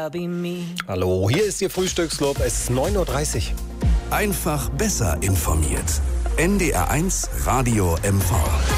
I'll be me. Hallo, hier ist Ihr Frühstückslob. Es ist 9:30 Uhr. Einfach besser informiert. NDR1 Radio MV.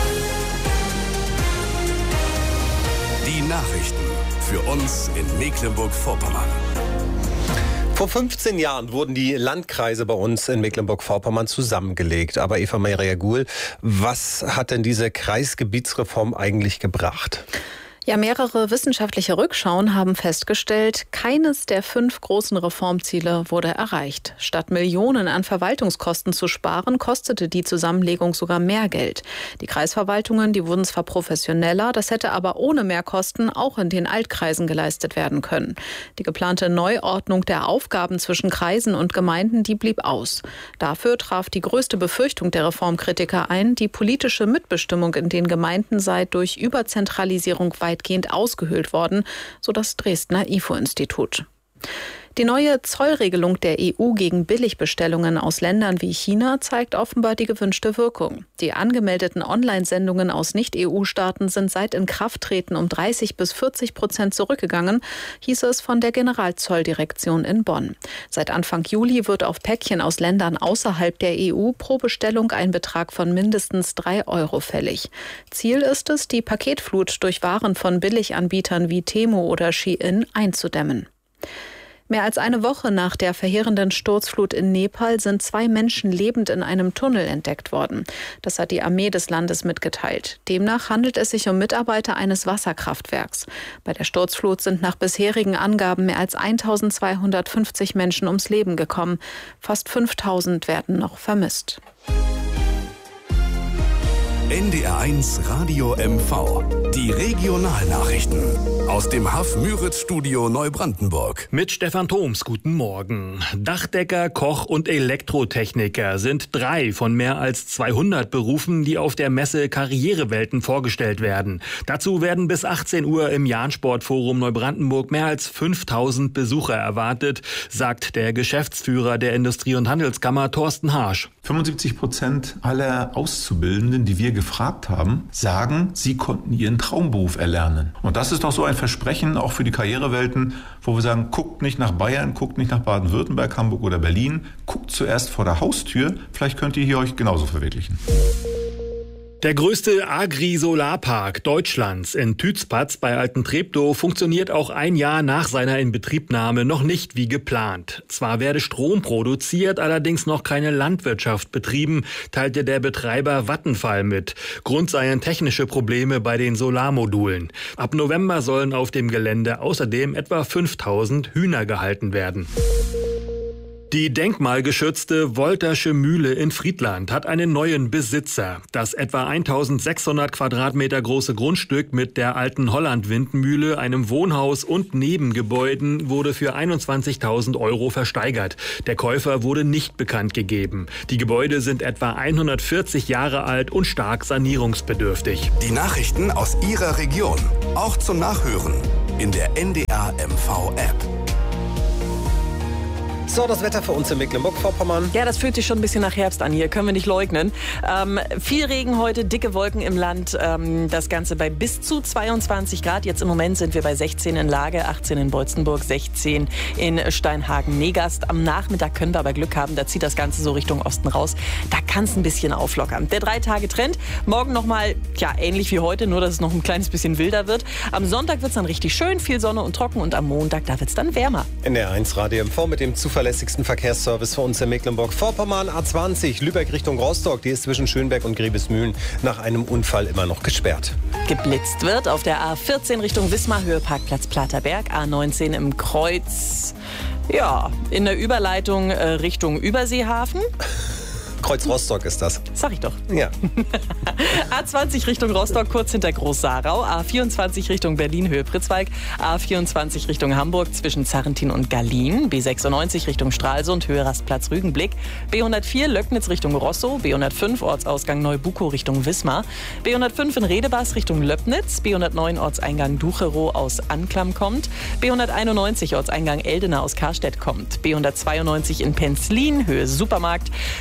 Die Nachrichten für uns in Mecklenburg-Vorpommern. Vor 15 Jahren wurden die Landkreise bei uns in Mecklenburg-Vorpommern zusammengelegt. Aber Eva Maria-Guhl, was hat denn diese Kreisgebietsreform eigentlich gebracht? Ja, mehrere wissenschaftliche Rückschauen haben festgestellt, keines der 5 großen Reformziele wurde erreicht. Statt Millionen an Verwaltungskosten zu sparen, kostete die Zusammenlegung sogar mehr Geld. Die Kreisverwaltungen, die wurden zwar professioneller, das hätte aber ohne Mehrkosten auch in den Altkreisen geleistet werden können. Die geplante Neuordnung der Aufgaben zwischen Kreisen und Gemeinden, die blieb aus. Dafür traf die größte Befürchtung der Reformkritiker ein, die politische Mitbestimmung in den Gemeinden sei durch Überzentralisierung weitgehend ausgehöhlt worden, so das Dresdner IFO-Institut. Die neue Zollregelung der EU gegen Billigbestellungen aus Ländern wie China zeigt offenbar die gewünschte Wirkung. Die angemeldeten Online-Sendungen aus Nicht-EU-Staaten sind seit Inkrafttreten um 30-40% zurückgegangen, hieß es von der Generalzolldirektion in Bonn. Seit Anfang Juli wird auf Päckchen aus Ländern außerhalb der EU pro Bestellung ein Betrag von mindestens 3 € fällig. Ziel ist es, die Paketflut durch Waren von Billiganbietern wie Temu oder Shein einzudämmen. Mehr als eine Woche nach der verheerenden Sturzflut in Nepal sind 2 Menschen lebend in einem Tunnel entdeckt worden. Das hat die Armee des Landes mitgeteilt. Demnach handelt es sich um Mitarbeiter eines Wasserkraftwerks. Bei der Sturzflut sind nach bisherigen Angaben mehr als 1250 Menschen ums Leben gekommen. Fast 5000 werden noch vermisst. NDR1 Radio MV. Die Regionalnachrichten aus dem Haff-Müritz-Studio Neubrandenburg. Mit Stefan Thoms, guten Morgen. Dachdecker, Koch und Elektrotechniker sind 3 von mehr als 200 Berufen, die auf der Messe Karrierewelten vorgestellt werden. Dazu werden bis 18 Uhr im Jahn-Sportforum Neubrandenburg mehr als 5000 Besucher erwartet, sagt der Geschäftsführer der Industrie- und Handelskammer Thorsten Harsch. 75% aller Auszubildenden, die wir gefragt haben, sagen, sie konnten ihren Traumberuf erlernen. Und das ist doch so ein Versprechen auch für die Karrierewelten, wo wir sagen, guckt nicht nach Bayern, guckt nicht nach Baden-Württemberg, Hamburg oder Berlin, guckt zuerst vor der Haustür, vielleicht könnt ihr hier euch genauso verwirklichen. Der größte Agri-Solarpark Deutschlands in Tützpatz bei Altentreptow funktioniert auch ein Jahr nach seiner Inbetriebnahme noch nicht wie geplant. Zwar werde Strom produziert, allerdings noch keine Landwirtschaft betrieben, teilte der Betreiber Vattenfall mit. Grund seien technische Probleme bei den Solarmodulen. Ab November sollen auf dem Gelände außerdem etwa 5000 Hühner gehalten werden. Die denkmalgeschützte Woltersche Mühle in Friedland hat einen neuen Besitzer. Das etwa 1600 Quadratmeter große Grundstück mit der alten Holland-Windmühle, einem Wohnhaus und Nebengebäuden wurde für 21.000 € versteigert. Der Käufer wurde nicht bekannt gegeben. Die Gebäude sind etwa 140 Jahre alt und stark sanierungsbedürftig. Die Nachrichten aus Ihrer Region, auch zum Nachhören in der NDR MV App. So, das Wetter für uns in Mecklenburg-Vorpommern. Ja, das fühlt sich schon ein bisschen nach Herbst an hier, können wir nicht leugnen. Viel Regen heute, dicke Wolken im Land, das Ganze bei bis zu 22 Grad. Jetzt im Moment sind wir bei 16 in Lage, 18 in Beutzenburg, 16 in Steinhagen-Negast. Am Nachmittag können wir aber Glück haben, da zieht das Ganze so Richtung Osten raus. Da kann es ein bisschen auflockern. Der 3-Tage-Trend, morgen nochmal, ähnlich wie heute, nur dass es noch ein kleines bisschen wilder wird. Am Sonntag wird es dann richtig schön, viel Sonne und trocken und am Montag, da wird es dann wärmer. NDR1 Radio MV mit dem zuverlässigsten Verkehrsservice für uns in Mecklenburg-Vorpommern. A20 Lübeck Richtung Rostock, die ist zwischen Schönberg und Grevesmühlen nach einem Unfall immer noch gesperrt. Geblitzt wird auf der A14 Richtung Wismar, Höhe Parkplatz Platerberg, A19 im Kreuz, in der Überleitung Richtung Überseehafen. Kreuz Rostock ist das. Sag ich doch. Ja. A20 Richtung Rostock, kurz hinter Groß-Sarau. A24 Richtung Berlin, Höhe Pritzwalk. A24 Richtung Hamburg zwischen Zarrentin und Gallien. B96 Richtung Stralsund, Höhe Rastplatz Rügenblick. B104 Löcknitz Richtung Rosso. B105 Ortsausgang Neubukow Richtung Wismar. B105 in Redebas Richtung Löppnitz. B109 Ortseingang Ducherow aus Anklam kommt. B191 Ortseingang Eldena aus Karstedt kommt. B192 in Penzlin, Höhe Supermarkt. B192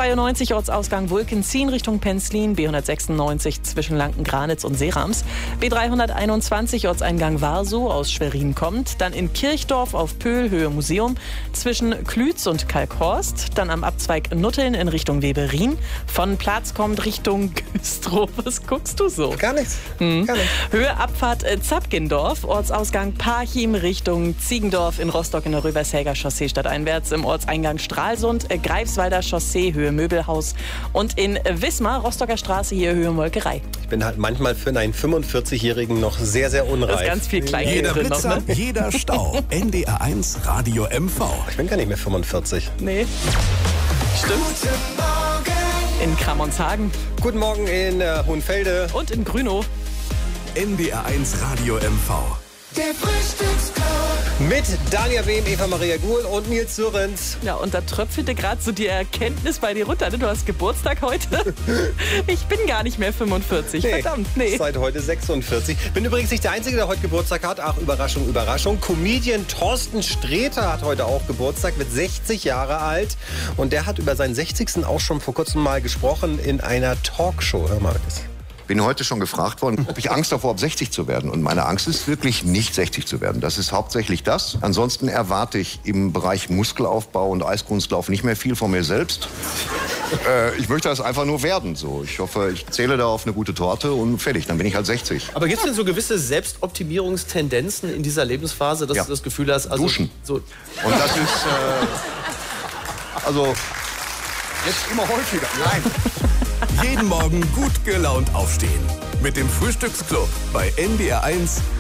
B92 Ortsausgang Wulkenzien Richtung Penzlin, B196 zwischen Lanken-Granitz und Seerams, B321 Ortseingang Warsow aus Schwerin kommt, dann in Kirchdorf auf Pöhl Höhe Museum zwischen Klütz und Kalkhorst, dann am Abzweig Nutteln in Richtung Weberin, von Platz kommt Richtung Güstrow. Was guckst du so? Gar nichts. Gar nichts. Höhe Abfahrt Zapkendorf, Ortsausgang Parchim Richtung Ziegendorf in Rostock in der Röbersäger Chaussee stadteinwärts, im Ortseingang Stralsund, Greifswalder Chaussee Höhe Möbelhaus und in Wismar, Rostocker Straße hier Höhe Molkerei. Ich bin halt manchmal für einen 45-Jährigen noch sehr, sehr unreif. Da ist ganz viel Kleingeld Jeder drin noch, Blitzer, ne? jeder Stau. NDR1 Radio MV. Ich bin gar nicht mehr 45. Nee. Stimmt. In Kramonshagen Guten Morgen in Hohenfelde. und in Grünow. NDR1 Radio MV. Der Frühstücksclub. Mit Dania Wehm, Eva Maria Guhl und Nils Sörenz. Ja, und da tröpfelte gerade so die Erkenntnis bei dir runter. Ne? Du hast Geburtstag heute. Ich bin gar nicht mehr 45. Verdammt, nee. Seit heute 46. Bin übrigens nicht der Einzige, der heute Geburtstag hat. Ach, Überraschung, Überraschung. Comedian Thorsten Sträter hat heute auch Geburtstag, wird 60 Jahre alt. Und der hat über seinen 60. auch schon vor kurzem mal gesprochen in einer Talkshow. Hör mal das. Bin heute schon gefragt worden, ob ich Angst davor habe, 60 zu werden. Und meine Angst ist wirklich nicht 60 zu werden. Das ist hauptsächlich das. Ansonsten erwarte ich im Bereich Muskelaufbau und Eiskunstlauf nicht mehr viel von mir selbst. Ich möchte das einfach nur werden. So. Ich hoffe, ich zähle da auf eine gute Torte und fertig. Dann bin ich halt 60. Aber gibt es denn so gewisse Selbstoptimierungstendenzen in dieser Lebensphase, dass Ja. du das Gefühl hast, also Duschen. so Und das ist, also, jetzt immer häufiger. Nein. Jeden Morgen gut gelaunt aufstehen. Mit dem Frühstücksclub bei NDR1